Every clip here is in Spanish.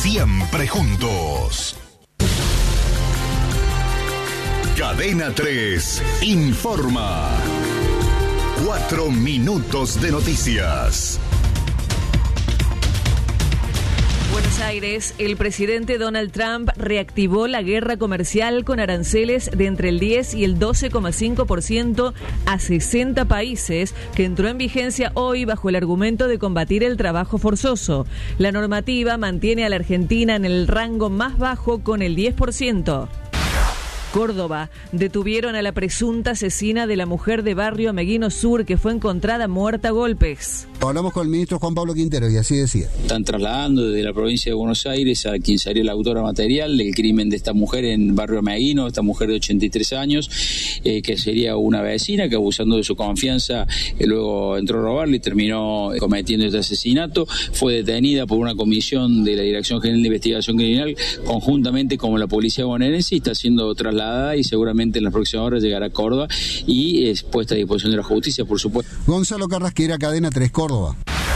siempre juntos. Cadena 3 informa. 4 minutos de noticias. Buenos Aires, el presidente Donald Trump reactivó la guerra comercial con aranceles de entre el 10 y el 12,5% a 60 países, que entró en vigencia hoy bajo el argumento de combatir el trabajo forzoso. La normativa mantiene a la Argentina en el rango más bajo con el 10%. Córdoba, detuvieron a la presunta asesina de la mujer de Barrio Ameguino Sur, que fue encontrada muerta a golpes. Hablamos con el ministro Juan Pablo Quintero y así decía. Están trasladando desde la provincia de Buenos Aires a quien sería la autora material del crimen de esta mujer en Barrio Ameguino, esta mujer de 83 años, que sería una vecina que, abusando de su confianza, luego entró a robarle y terminó cometiendo este asesinato. Fue detenida por una comisión de la Dirección General de Investigación Criminal, conjuntamente con la policía bonaerense, y está siendo trasladada y seguramente en las próximas horas llegará a Córdoba y es puesta a disposición de la justicia, por supuesto. Gonzalo Carrasquera, Cadena 3, Córdoba.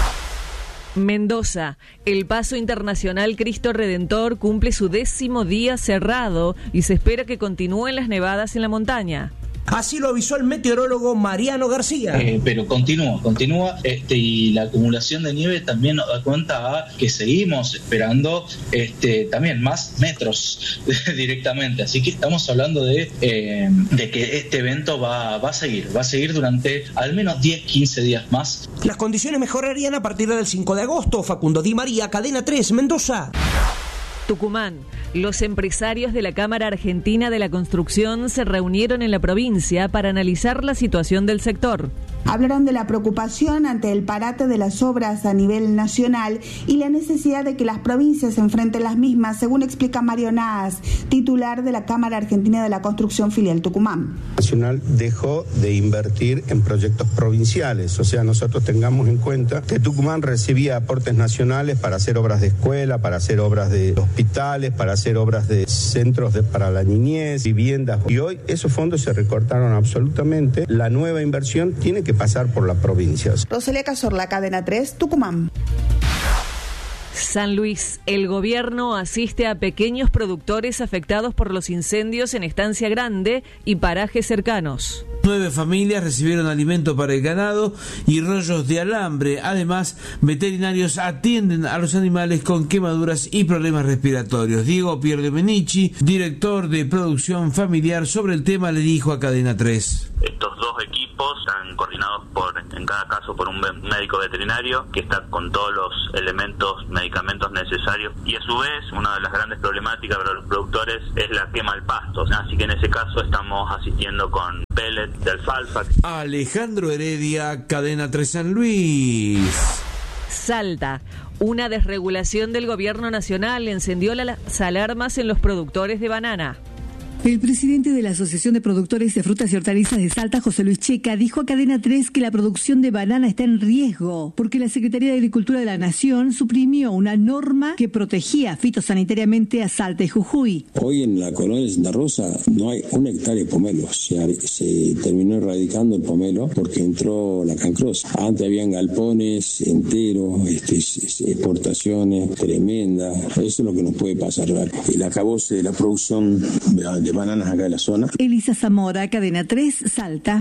Mendoza, el Paso Internacional Cristo Redentor cumple su 10º día cerrado y se espera que continúen las nevadas en la montaña. Así lo avisó el meteorólogo Mariano García. Pero continúa, y la acumulación de nieve también nos da cuenta a que seguimos esperando también más metros directamente. Así que estamos hablando de que este evento va a seguir durante al menos 10-15 días más. Las condiciones mejorarían a partir del 5 de agosto. Facundo Di María, Cadena 3, Mendoza. Tucumán. Los empresarios de la Cámara Argentina de la Construcción se reunieron en la provincia para analizar la situación del sector. Hablaron de la preocupación ante el parate de las obras a nivel nacional y la necesidad de que las provincias enfrenten las mismas, según explica Mario Naas, titular de la Cámara Argentina de la Construcción filial Tucumán. Nacional dejó de invertir en proyectos provinciales, o sea, nosotros tengamos en cuenta que Tucumán recibía aportes nacionales para hacer obras de escuela, para hacer obras de hospitales, para hacer obras de centros para la niñez, viviendas, y hoy esos fondos se recortaron absolutamente. La nueva inversión tiene que pasar por la provincia. Rosalía Cazorla, Cadena 3, Tucumán. San Luis, el gobierno asiste a pequeños productores afectados por los incendios en Estancia Grande y parajes cercanos. 9 familias recibieron alimento para el ganado y rollos de alambre. Además, veterinarios atienden a los animales con quemaduras y problemas respiratorios. Diego Pierdomenici, director de producción familiar, sobre el tema le dijo a Cadena 3. Estos 2 equipos están coordinados en cada caso por un médico veterinario que está con todos los medicamentos necesarios, y a su vez una de las grandes problemáticas para los productores es la quema al pasto, así que en ese caso estamos asistiendo con pellet de alfalfa. Alejandro Heredia, Cadena 3 San Luis. Salta. Una desregulación del gobierno nacional encendió las alarmas en los productores de banana. El presidente de la Asociación de Productores de Frutas y Hortalizas de Salta, José Luis Checa, dijo a Cadena 3 que la producción de banana está en riesgo porque la Secretaría de Agricultura de la Nación suprimió una norma que protegía fitosanitariamente a Salta y Jujuy. Hoy en la colonia de Santa Rosa no hay 1 hectárea de pomelo. Se terminó erradicando el pomelo porque entró la cancrosa. Antes habían galpones enteros, exportaciones tremendas. Eso es lo que nos puede pasar. El acabose de la producción de bananas acá de la zona. Elisa Zamora, Cadena 3, Salta.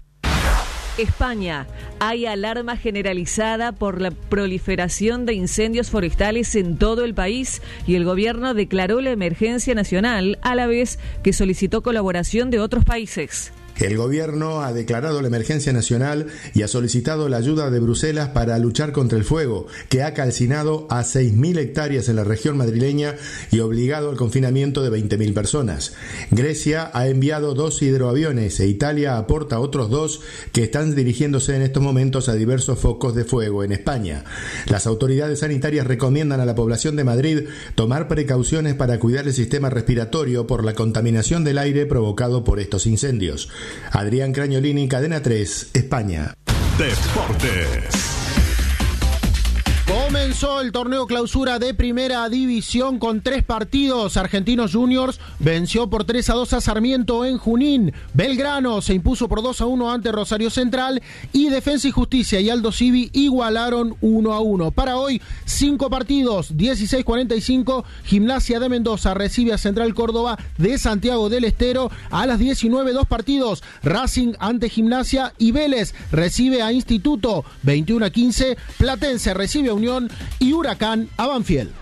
España. Hay alarma generalizada por la proliferación de incendios forestales en todo el país y el gobierno declaró la emergencia nacional a la vez que solicitó colaboración de otros países. El gobierno ha declarado la emergencia nacional y ha solicitado la ayuda de Bruselas para luchar contra el fuego, que ha calcinado a 6.000 hectáreas en la región madrileña y obligado al confinamiento de 20.000 personas. Grecia ha enviado 2 hidroaviones e Italia aporta otros 2 que están dirigiéndose en estos momentos a diversos focos de fuego en España. Las autoridades sanitarias recomiendan a la población de Madrid tomar precauciones para cuidar el sistema respiratorio por la contaminación del aire provocado por estos incendios. Adrián Crañolini, Cadena 3, España. Deportes. Comenzó el torneo clausura de Primera División con 3 partidos. Argentinos Juniors venció por 3-2 a Sarmiento en Junín. Belgrano se impuso por 2-1 ante Rosario Central y Defensa y Justicia y Aldo Civi igualaron 1-1. Para hoy, 5 partidos. 16:45, Gimnasia de Mendoza recibe a Central Córdoba de Santiago del Estero. A las 19, 2 partidos. Racing ante Gimnasia y Vélez recibe a Instituto. 21:15, Platense recibe a Unión y Huracán a Banfield.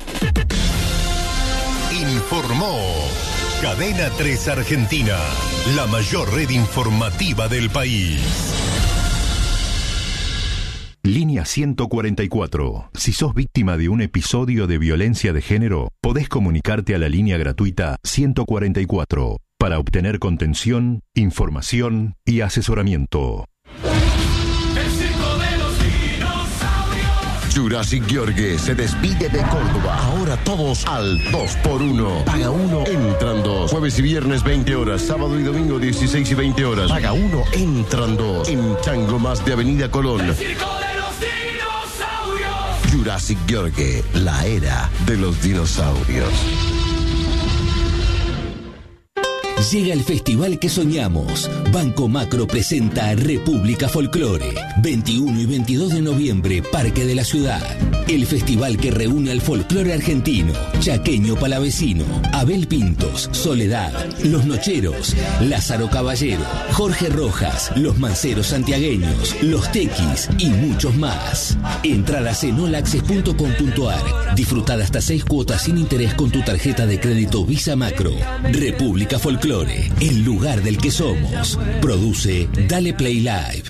Informó Cadena 3 Argentina, la mayor red informativa del país. Línea 144. Si sos víctima de un episodio de violencia de género, podés comunicarte a la línea gratuita 144 para obtener contención, información y asesoramiento. Jurassic Gheorghe se despide de Córdoba. Ahora todos al 2x1. Paga 1, entran 2. Jueves y viernes 20 horas. Sábado y domingo 16 y 20 horas. Paga 1, entran 2. En Chango Más de Avenida Colón. El circo de los dinosaurios. Jurassic Gheorghe, la era de los dinosaurios. Llega el festival que soñamos. Banco Macro presenta República Folclore. 21 y 22 de noviembre, Parque de la Ciudad. El festival que reúne al folclore argentino, chaqueño palavecino, Abel Pintos, Soledad, Los Nocheros, Lázaro Caballero, Jorge Rojas, Los Manceros Santiagueños, Los Tequis y muchos más. Entradas en olaccess.com.ar. Disfrutar hasta 6 cuotas sin interés con tu tarjeta de crédito Visa Macro. República Folclore. El lugar del que somos. Produce Dale Play Live.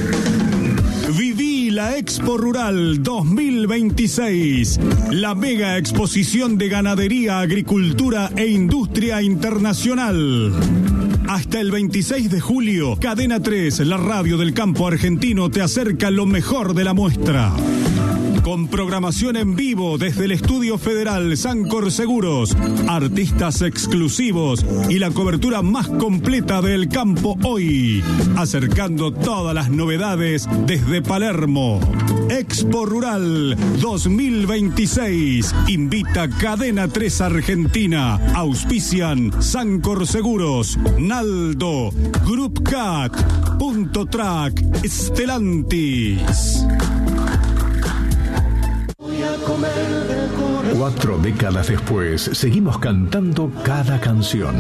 Viví la Expo Rural 2026. La mega exposición de ganadería, agricultura e industria internacional. Hasta el 26 de julio, Cadena 3, la radio del campo argentino, te acerca lo mejor de la muestra. Con programación en vivo desde el Estudio Federal Sancor Seguros, artistas exclusivos y la cobertura más completa del campo hoy, acercando todas las novedades desde Palermo. Expo Rural 2026. Invita Cadena 3 Argentina. Auspician Sancor Seguros, Naldo, Group Cat, Punto Track, Stellantis. 4 décadas después, seguimos cantando cada canción.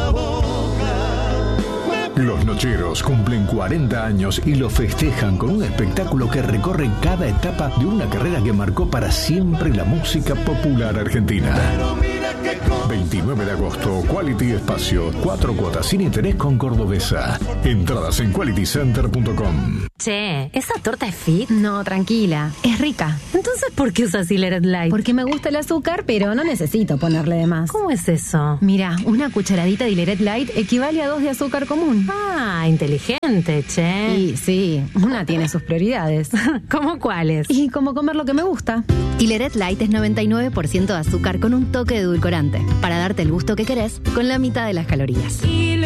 Los Nocheros cumplen 40 años y lo festejan con un espectáculo que recorre cada etapa de una carrera que marcó para siempre la música popular argentina. 29 de agosto, Quality Espacio, 4 cuotas sin interés con Cordobesa. Entradas en qualitycenter.com. Che, ¿esa torta es fit? No, tranquila, es rica. Entonces, ¿por qué usas Hileret Light? Porque me gusta el azúcar, pero no necesito ponerle de más. ¿Cómo es eso? Mira, una cucharadita de Hileret Light equivale a 2 de azúcar común. Ah, inteligente, che. Y sí, una tiene sus prioridades. ¿Cómo cuáles? Y como comer lo que me gusta. Hileret Light es 99% de azúcar con un toque de edulcorante, para darte el gusto que querés con la mitad de las calorías.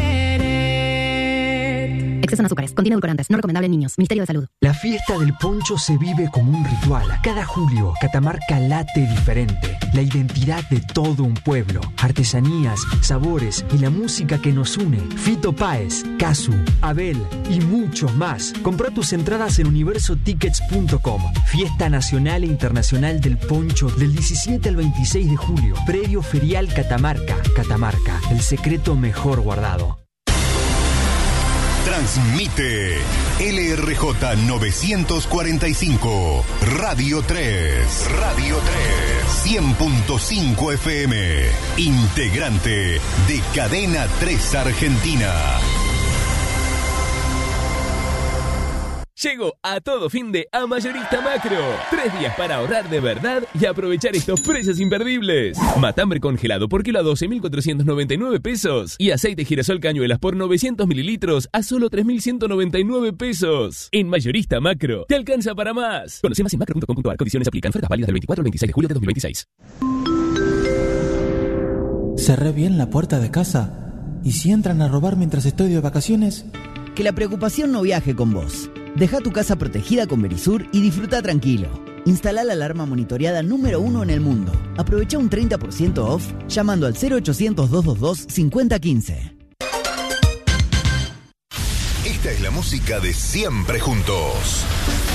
Exceso en azúcares, contiene edulcorantes, no recomendable en niños. Ministerio de Salud. La fiesta del poncho se vive como un ritual. Cada julio, Catamarca late diferente. La identidad de todo un pueblo. Artesanías, sabores y la música que nos une. Fito Páez, Casu, Abel y muchos más. Comprá tus entradas en universotickets.com. Fiesta Nacional e Internacional del Poncho del 17 al 26 de julio. Predio Ferial Catamarca. Catamarca, el secreto mejor guardado. Transmite LRJ 945, Radio 3, Radio 3, 100.5 FM, integrante de Cadena 3 Argentina. Llegó a todo fin de a Mayorista Macro. 3 días para ahorrar de verdad y aprovechar estos precios imperdibles. Matambre congelado por kilo a 12.499 pesos. Y aceite girasol cañuelas por 900 mililitros a solo 3.199 pesos. En Mayorista Macro, te alcanza para más. Conoce más en macro.com.ar. Condiciones aplican. Ofertas válidas del 24 al 26 de julio de 2026. ¿Cerré bien la puerta de casa? ¿Y si entran a robar mientras estoy de vacaciones? Que la preocupación no viaje con vos. Deja tu casa protegida con Verisur y disfruta tranquilo. Instala la alarma monitoreada número 1 en el mundo. Aprovecha un 30% off llamando al 0800-222-5015. Esta es la música de Siempre Juntos.